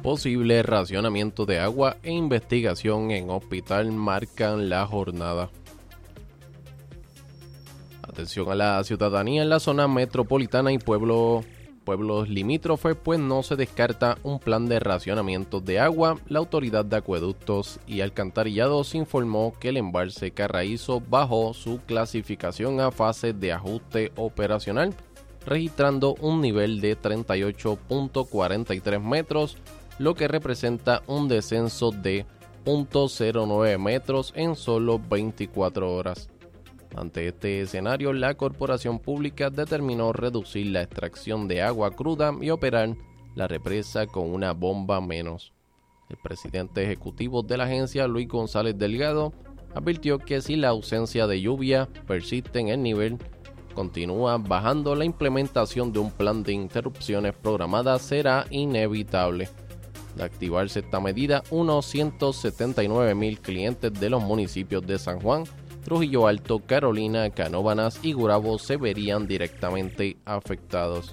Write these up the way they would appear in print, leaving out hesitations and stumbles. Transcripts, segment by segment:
posible racionamiento de agua e investigación en hospital marcan la jornada. Atención a la ciudadanía en la zona metropolitana y pueblos limítrofes, pues no se descarta un plan de racionamiento de agua. La Autoridad de Acueductos y Alcantarillados informó que el embalse Carraízo bajó su clasificación a fase de ajuste operacional, registrando un nivel de 38.43 metros, lo que representa un descenso de 0.09 metros en solo 24 horas. Ante este escenario, la corporación pública determinó reducir la extracción de agua cruda y operar la represa con una bomba menos. El presidente ejecutivo de la agencia, Luis González Delgado, advirtió que si la ausencia de lluvia persiste en el nivel, continúa bajando, la implementación de un plan de interrupciones programadas será inevitable. De activarse esta medida, unos 179,000 clientes de los municipios de San Juan, Trujillo Alto, Carolina, Canóvanas y Gurabo se verían directamente afectados.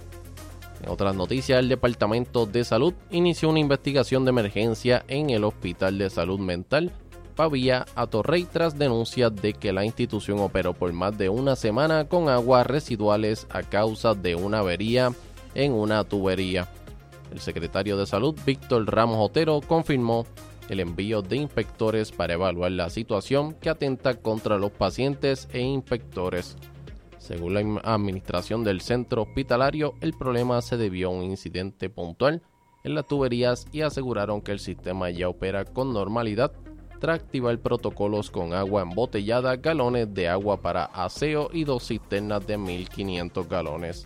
En otras noticias, el Departamento de Salud inició una investigación de emergencia en el Hospital de Salud Mental Pavía Atorrey tras denuncias de que la institución operó por más de una semana con aguas residuales a causa de una avería en una tubería. El secretario de Salud, Víctor Ramos Otero, confirmó el envío de inspectores para evaluar la situación que atenta contra los pacientes e inspectores. Según la administración del centro hospitalario, el problema se debió a un incidente puntual en las tuberías y aseguraron que el sistema ya opera con normalidad tras activar protocolos con agua embotellada, galones de agua para aseo y 2 cisternas de 1.500 galones.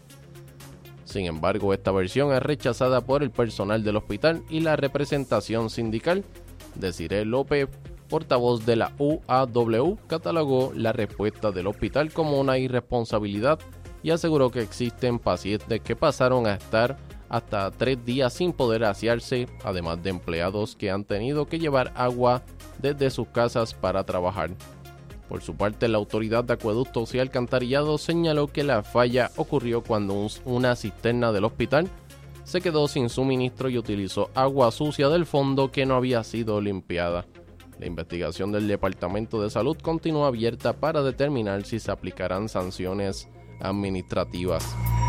Sin embargo, esta versión es rechazada por el personal del hospital y la representación sindical. Desiree López, portavoz de la UAW, catalogó la respuesta del hospital como una irresponsabilidad y aseguró que existen pacientes que pasaron a estar hasta 3 días sin poder asearse, además de empleados que han tenido que llevar agua desde sus casas para trabajar. Por su parte, la Autoridad de Acueductos y Alcantarillados señaló que la falla ocurrió cuando una cisterna del hospital se quedó sin suministro y utilizó agua sucia del fondo que no había sido limpiada. La investigación del Departamento de Salud continúa abierta para determinar si se aplicarán sanciones administrativas.